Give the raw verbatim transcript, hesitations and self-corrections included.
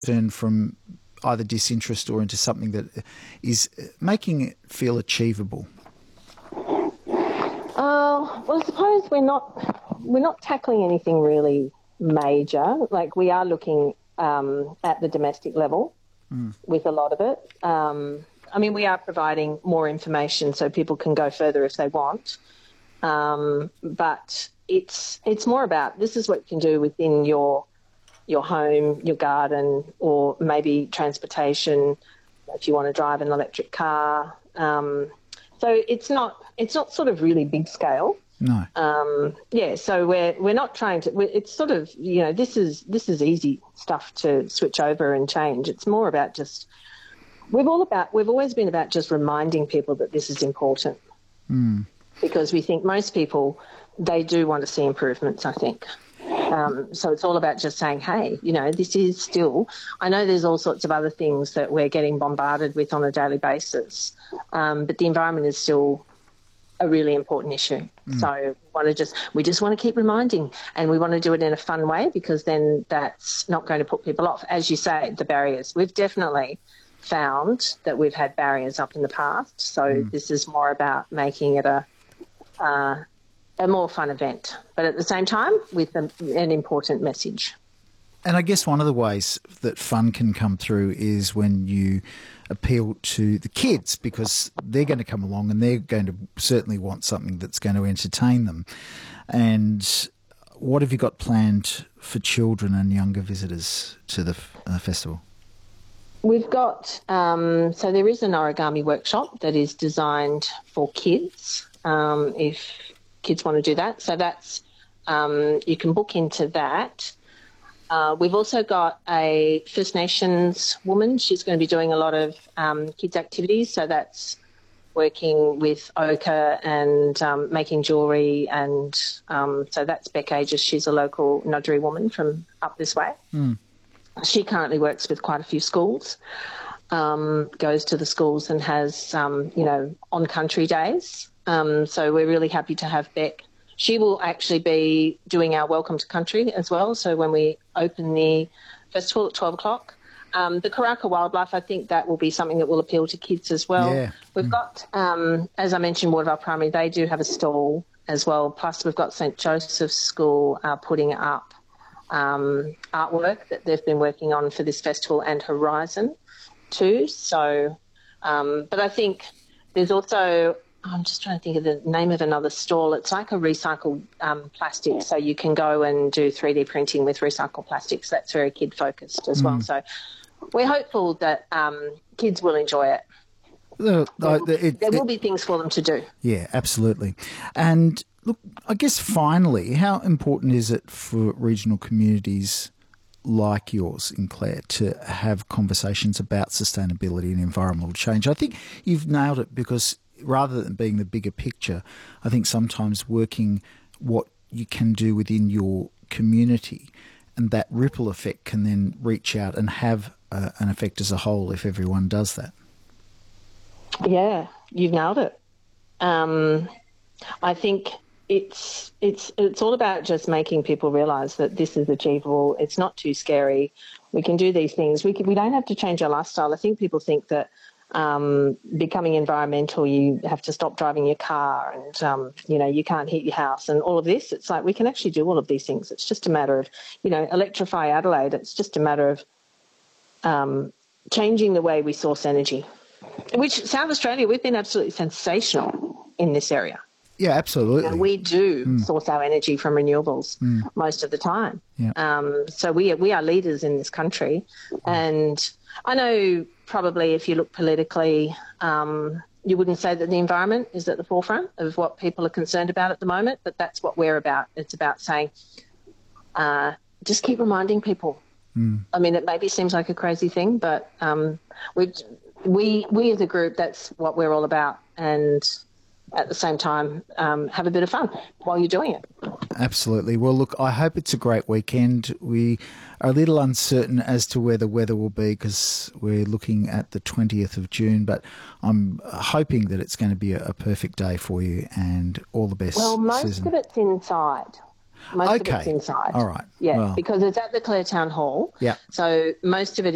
turn from either disinterest or into something that is making it feel achievable? Uh, well, I suppose we're not we're not tackling anything really major. Like, we are looking um, at the domestic level mm. with a lot of it. Um, I mean, we are providing more information so people can go further if they want. Um, but it's it's more about, this is what you can do within your your home, your garden, or maybe transportation if you want to drive an electric car. Um, so it's not it's not sort of really big scale. No. Um, yeah. So we're we're not trying to. We're, it's sort of, you know, this is this is easy stuff to switch over and change. It's more about just we've all about we've always been about just reminding people that this is important. Mm. Because we think most people, they do want to see improvements, I think. Um, so it's all about just saying, hey, you know, this is still, I know there's all sorts of other things that we're getting bombarded with on a daily basis, um, but the environment is still a really important issue. Mm. So we want to just, we just want to keep reminding, and we want to do it in a fun way, because then that's not going to put people off. As you say, the barriers. We've definitely found that we've had barriers up in the past. So mm. this is more about making it a, uh, a more fun event, but at the same time with a, an important message. And I guess one of the ways that fun can come through is when you appeal to the kids, because they're going to come along and they're going to certainly want something that's going to entertain them. And what have you got planned for children and younger visitors to the uh, festival? We've got, um, so there is an origami workshop that is designed for kids, um, if kids want to do that. So that's, um, you can book into that. Uh, we've also got a First Nations woman. She's going to be doing a lot of um, kids' activities. So that's working with ochre and um, making jewellery. And um, so that's Beck Aegis. She's a local Nodri woman from up this way. Mm. She currently works with quite a few schools, um, goes to the schools and has, um, you know, on-country days. Um, so we're really happy to have Beck. She will actually be doing our Welcome to Country as well. So when we open the festival at twelve o'clock, um, the Karaka Wildlife, I think that will be something that will appeal to kids as well. Yeah. We've mm. got, um, as I mentioned, Watervale Primary, they do have a stall as well. Plus we've got St Joseph's School uh, putting up um, artwork that they've been working on for this festival, and Horizon too. So, um, but I think there's also... I'm just trying to think of the name of another stall. It's like a recycled um, plastic, so you can go and do three D printing with recycled plastics. That's very kid-focused as mm. well. So we're hopeful that um, kids will enjoy it. Uh, there, uh, it, there will it, be things for them to do. Yeah, absolutely. And look, I guess finally, how important is it for regional communities like yours in Clare to have conversations about sustainability and environmental change? I think you've nailed it, because rather than being the bigger picture, I think sometimes working what you can do within your community, and that ripple effect can then reach out and have uh, an effect as a whole if everyone does that. Yeah, you've nailed it. Um, I think it's it's it's all about just making people realise that this is achievable. It's not too scary. We can do these things. We can, we don't have to change our lifestyle. I think people think that Um, becoming environmental, you have to stop driving your car, and um, you know, you can't heat your house and all of this. It's like we can actually do all of these things. It's just a matter of, you know, electrify Adelaide. It's just a matter of um, changing the way we source energy, which South Australia, we've been absolutely sensational in this area. Yeah, absolutely. You know, we do mm. source our energy from renewables mm. most of the time. Yeah. Um, so we are, we are leaders in this country. And I know probably if you look politically, um, you wouldn't say that the environment is at the forefront of what people are concerned about at the moment, but that's what we're about. It's about saying, uh, just keep reminding people. Mm. I mean, it maybe seems like a crazy thing, but um, we, we, we as a group, that's what we're all about. And at the same time, um, have a bit of fun while you're doing it. Absolutely. Well, look, I hope it's a great weekend. We are a little uncertain as to where the weather will be, because we're looking at the twentieth of June, but I'm hoping that it's going to be a, a perfect day for you, and all the best. Well, most Susan. of it's inside. Most okay. of it's inside. All right. Yeah, well. because it's at the Clare Town Hall. Yeah. So most of it